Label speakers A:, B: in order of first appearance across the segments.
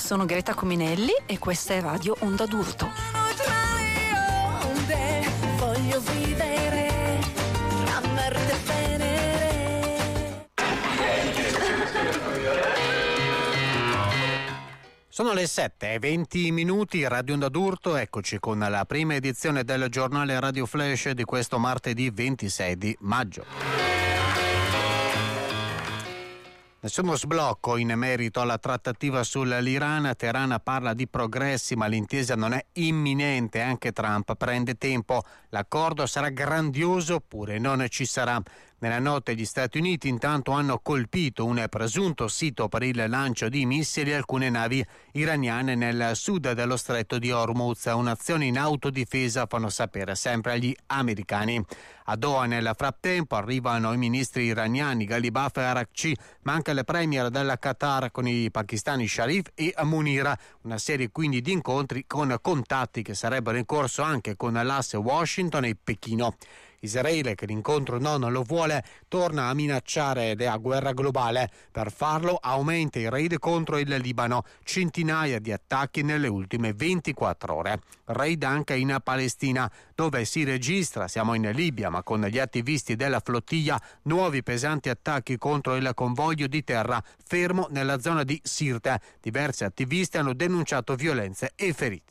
A: sono Greta Cominelli e questa è Radio Onda d'Urto. Voglio vivere, amarti e tenere.
B: Sono le 7:20, Radio Onda d'Urto, eccoci con la prima edizione del giornale Radio Flash di questo martedì 26 di maggio. Nessuno sblocco in merito alla trattativa sull'Iran. Teheran parla di progressi, ma l'intesa non è imminente. Anche Trump prende tempo. L'accordo sarà grandioso oppure non ci sarà. Nella notte gli Stati Uniti intanto hanno colpito un presunto sito per il lancio di missili e alcune navi iraniane nel sud dello stretto di Hormuz. Un'azione in autodifesa, fanno sapere sempre agli americani. A Doha nel frattempo arrivano i ministri iraniani Ghalibaf e Araghchi, ma anche le premier della Qatar con i pakistani Sharif e Munira. Una serie quindi di incontri con contatti che sarebbero in corso anche con l'asse Washington e Pechino. Israele, che l'incontro non lo vuole, torna a minacciare la guerra globale. Per farlo aumenta i raid contro il Libano, centinaia di attacchi nelle ultime 24 ore. Raid anche in Palestina, dove si registra, siamo in Libia, ma con gli attivisti della flottiglia, nuovi pesanti attacchi contro il convoglio di terra fermo nella zona di Sirte. Diversi attivisti hanno denunciato violenze e feriti.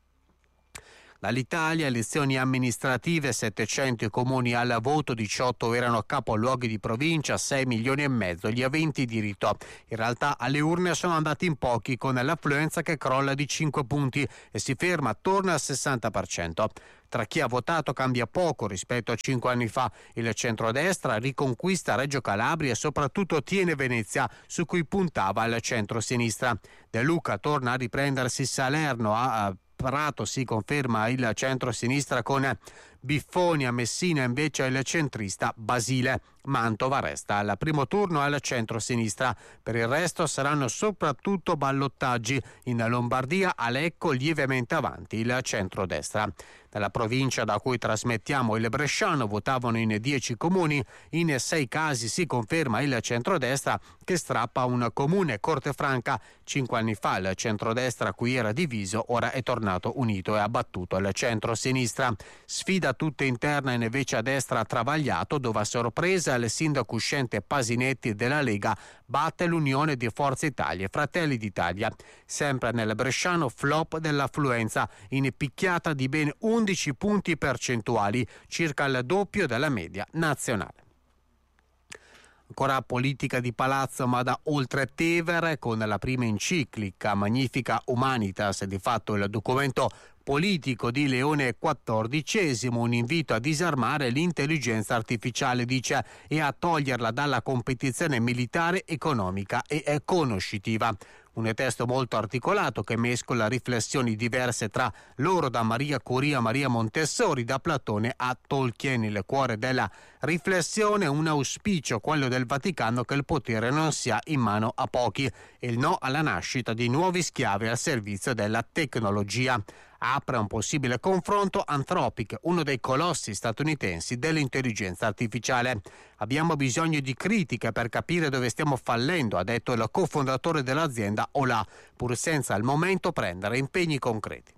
B: Dall'Italia, elezioni amministrative, 700 comuni al voto, 18 erano capoluoghi di provincia, 6 milioni e mezzo gli aventi diritto. In realtà alle urne sono andati in pochi, con l'affluenza che crolla di 5 punti e si ferma attorno al 60%. Tra chi ha votato cambia poco rispetto a 5 anni fa. Il centrodestra riconquista Reggio Calabria e soprattutto tiene Venezia, su cui puntava il centro-sinistra. De Luca torna a riprendersi Salerno, a Prato si conferma il centro-sinistra con Biffoni, a Messina invece il centrista Basile. Mantova resta al primo turno al centro-sinistra. Per il resto saranno soprattutto ballottaggi. In Lombardia a Lecco lievemente avanti il centrodestra. Nella provincia da cui trasmettiamo, il bresciano, votavano in 10 comuni. In 6 casi si conferma il centrodestra, che strappa un comune, Cortefranca. 5 anni fa il centrodestra, cui era diviso, ora è tornato unito e ha battuto il centro-sinistra. Sfida tutta interna invece a destra a Travagliato, dove a sorpresa il sindaco uscente Pasinetti della Lega batte l'unione di Forza Italia e Fratelli d'Italia. Sempre nel bresciano, flop dell'affluenza, in picchiata di ben 11 punti percentuali, circa il doppio della media nazionale. Ancora politica di palazzo, ma da oltre Tevere, con la prima enciclica Magnifica Humanitas, di fatto il documento politico di Leone XIV, un invito a disarmare l'intelligenza artificiale, dice, e a toglierla dalla competizione militare, economica e conoscitiva. Un testo molto articolato che mescola riflessioni diverse tra loro, da Maria Curie a Maria Montessori, da Platone a Tolkien. Il cuore della riflessione è un auspicio, quello del Vaticano, che il potere non sia in mano a pochi, e il no alla nascita di nuovi schiavi al servizio della tecnologia. Apre un possibile confronto Anthropic, uno dei colossi statunitensi dell'intelligenza artificiale. Abbiamo bisogno di critiche per capire dove stiamo fallendo, ha detto il cofondatore dell'azienda Ola, pur senza al momento prendere impegni concreti.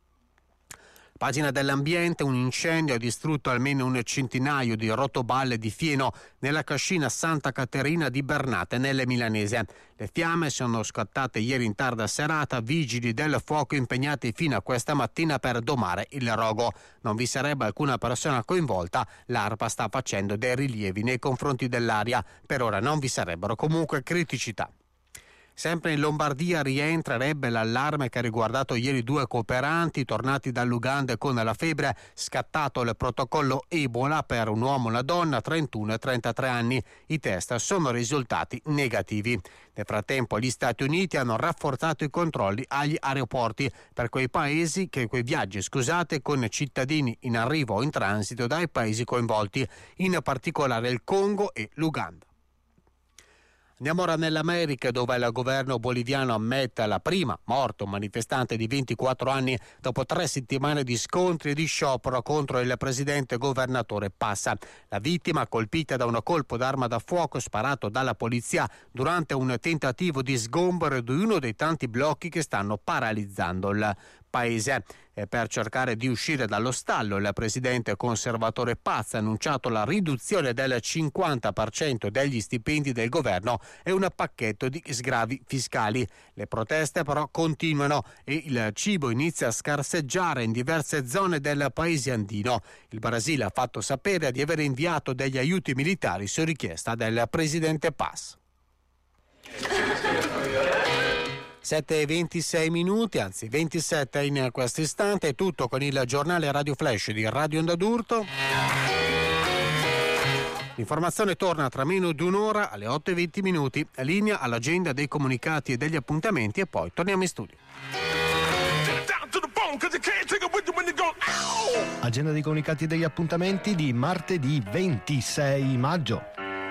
B: Pagina dell'ambiente, un incendio ha distrutto almeno un centinaio di rotoballe di fieno nella cascina Santa Caterina di Bernate, nelle Milanese. Le fiamme sono scattate ieri in tarda serata, vigili del fuoco impegnati fino a questa mattina per domare il rogo. Non vi sarebbe alcuna persona coinvolta, l'ARPA sta facendo dei rilievi nei confronti dell'area. Per ora non vi sarebbero comunque criticità. Sempre in Lombardia rientrerebbe l'allarme che ha riguardato ieri 2 cooperanti tornati dall'Uganda con la febbre, scattato il protocollo Ebola per un uomo e una donna, 31 e 33 anni. I test sono risultati negativi. Nel frattempo gli Stati Uniti hanno rafforzato i controlli agli aeroporti per quei viaggi con cittadini in arrivo o in transito dai paesi coinvolti, in particolare il Congo e l'Uganda. Andiamo ora nell'America, dove il governo boliviano ammette la prima morte, un manifestante di 24 anni dopo 3 settimane di scontri e di sciopero contro il presidente governatore Paz. La vittima, colpita da un colpo d'arma da fuoco sparato dalla polizia durante un tentativo di sgombero di uno dei tanti blocchi che stanno paralizzando il paese. E per cercare di uscire dallo stallo, il presidente conservatore Paz ha annunciato la riduzione del 50% degli stipendi del governo e un pacchetto di sgravi fiscali. Le proteste però continuano e il cibo inizia a scarseggiare in diverse zone del paese andino. Il Brasile ha fatto sapere di aver inviato degli aiuti militari su richiesta del presidente Paz. 7:26, anzi 27 in questo istante. È tutto con il giornale Radio Flash di Radio Onda d'Urto. L'informazione torna tra meno di un'ora alle 8:20. Linea all'agenda dei comunicati e degli appuntamenti e poi torniamo in studio.
C: Agenda dei comunicati e degli appuntamenti di martedì 26 maggio.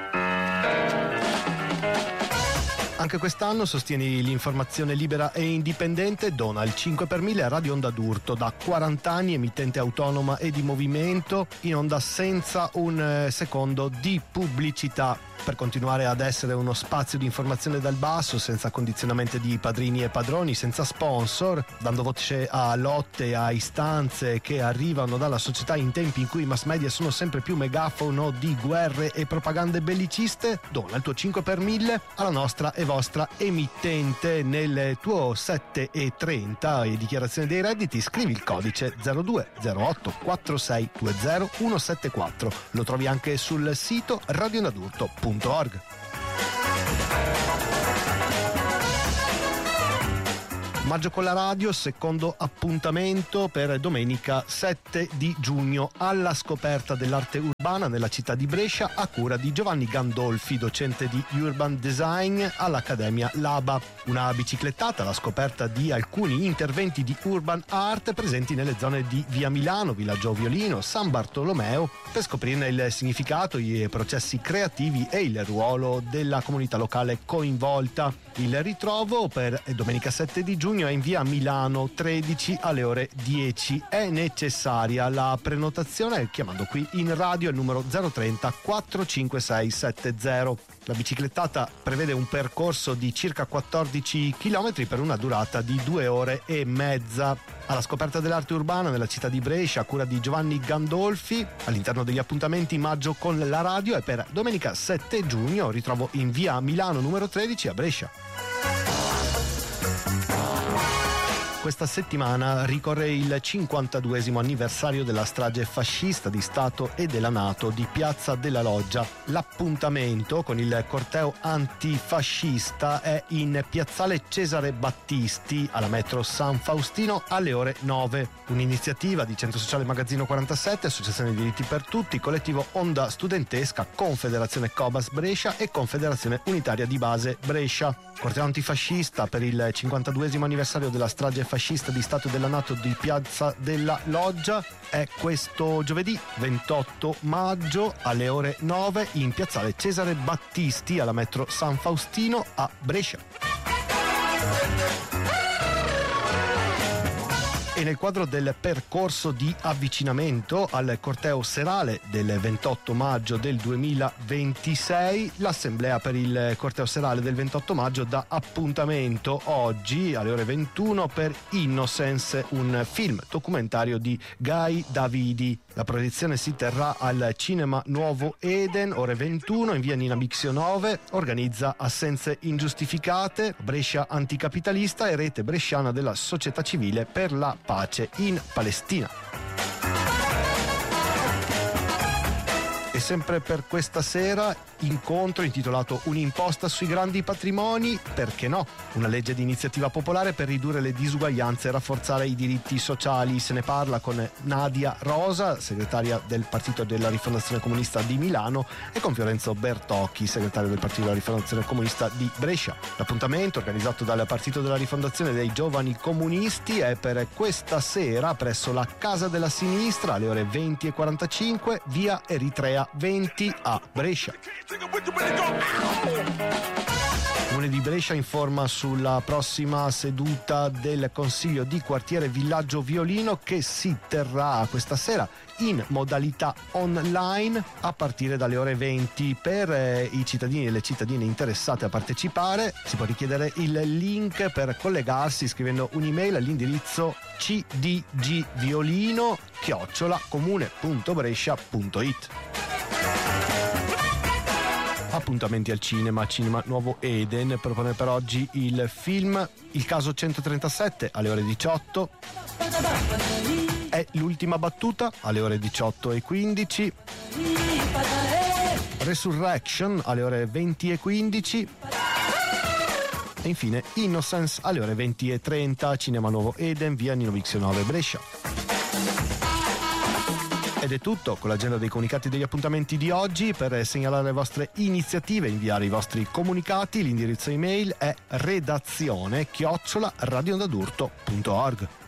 C: Anche quest'anno sostieni l'informazione libera e indipendente, dona il 5 per 1000 a Radio Onda d'Urto, da 40 anni emittente autonoma e di movimento, in onda senza un secondo di pubblicità, per continuare ad essere uno spazio di informazione dal basso, senza condizionamenti di padrini e padroni, senza sponsor, dando voce a lotte, a istanze che arrivano dalla società in tempi in cui i mass media sono sempre più megafono di guerre e propagande belliciste. Dona il tuo 5 per 1000 alla nostra e vostra emittente. Nel tuo 7,30 e dichiarazione dei redditi scrivi il codice 0208 4620 174. Lo trovi anche sul sito radionadurto.org. Maggio con la radio, secondo appuntamento per domenica 7 di giugno alla scoperta dell'arte urbana nella città di Brescia, a cura di Giovanni Gandolfi, docente di Urban Design all'Accademia Laba. Una biciclettata alla scoperta di alcuni interventi di urban art presenti nelle zone di Via Milano, Villaggio Violino, San Bartolomeo, per scoprirne il significato, i processi creativi e il ruolo della comunità locale coinvolta. Il ritrovo per domenica 7 di giugno è in Via Milano 13 alle ore 10. È necessaria la prenotazione chiamando qui in radio il numero 030 45670. La biciclettata prevede un percorso di circa 14 km per una durata di 2 ore e mezza. Alla scoperta dell'arte urbana nella città di Brescia, a cura di Giovanni Gandolfi, all'interno degli appuntamenti Maggio con la radio, è per domenica 7 giugno, ritrovo in Via Milano numero 13 a Brescia. Questa settimana ricorre il 52esimo anniversario della strage fascista di Stato e della NATO di Piazza della Loggia. L'appuntamento con il corteo antifascista è in piazzale Cesare Battisti alla metro San Faustino alle ore 9. Un'iniziativa di Centro Sociale Magazzino 47, Associazione Diritti per Tutti, Collettivo Onda Studentesca, Confederazione Cobas Brescia e Confederazione Unitaria di Base Brescia. Corteo antifascista per il 52esimo anniversario della strage fascista di Stato e della NATO di Piazza della Loggia è questo giovedì 28 maggio alle ore 9 in piazzale Cesare Battisti alla metro San Faustino a Brescia. E nel quadro del percorso di avvicinamento al corteo serale del 28 maggio del 2026, l'assemblea per il corteo serale del 28 maggio dà appuntamento oggi alle ore 21 per Innocence, un film documentario di Guy Davidi. La proiezione si terrà al Cinema Nuovo Eden, ore 21, in via Nina Bixio 9, organizza Assenze Ingiustificate, Brescia Anticapitalista e Rete Bresciana della Società Civile per la Pace in Palestina. E sempre per questa sera, incontro intitolato Un'imposta sui grandi patrimoni, perché no? Una legge di iniziativa popolare per ridurre le disuguaglianze e rafforzare i diritti sociali. Se ne parla con Nadia Rosa, segretaria del Partito della Rifondazione Comunista di Milano, e con Fiorenzo Bertocchi, segretario del Partito della Rifondazione Comunista di Brescia. L'appuntamento, organizzato dal Partito della Rifondazione dei Giovani Comunisti, è per questa sera presso la Casa della Sinistra alle ore 20:45, via Eritrea 20 a Brescia. Comune di Brescia informa sulla prossima seduta del Consiglio di Quartiere Villaggio Violino che si terrà questa sera in modalità online a partire dalle ore 20. Per i cittadini e le cittadine interessate a partecipare si può richiedere il link per collegarsi scrivendo un'email all'indirizzo cdgviolino@comune.brescia.it. Appuntamenti al cinema. Cinema Nuovo Eden propone per oggi il film Il caso 137 alle ore 18. È l'ultima battuta alle ore 18:15. Resurrection alle ore 20:15. E infine Innocence alle ore 20:30. Cinema Nuovo Eden, via Nino Vixio 9, Brescia. Ed è tutto con l'agenda dei comunicati degli appuntamenti di oggi. Per segnalare le vostre iniziative e inviare i vostri comunicati, l'indirizzo email è redazione@radioondadurto.org.